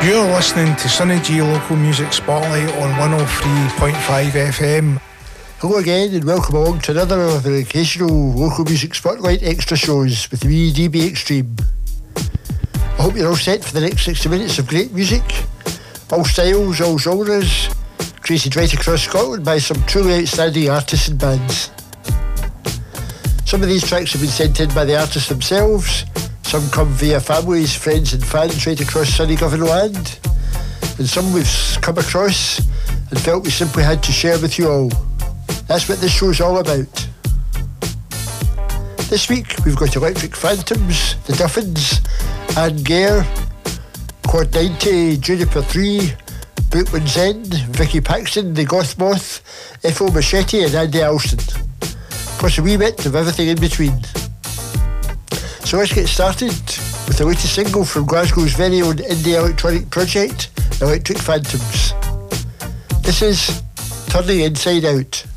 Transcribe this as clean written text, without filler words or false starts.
You're listening to Sunny G Local Music Spotlight on 103.5 FM. Hello again and welcome along to another of the occasional Local Music Spotlight extra shows with me, DB Extreme. I hope you're all set for the next 60 minutes of great music. All styles, all genres, created right across Scotland by some truly outstanding artists and bands. Some of these tracks have been sent in by the artists themselves. Some come via families, friends and fans right across sunny Govan land. And some we've come across and felt we simply had to share with you all. That's what this show's all about. This week we've got Electric Phantoms, The Duffins, Anne Gare, Quad 90, Juniper 3, Brooklands End, Vicky Paxton, The Goth Moth, Ethel Machete and Andy Alston. Plus a wee bit of everything in between. So let's get started with the latest single from Glasgow's very own indie electronic project, Electric Phantoms. This is Turning Inside Out.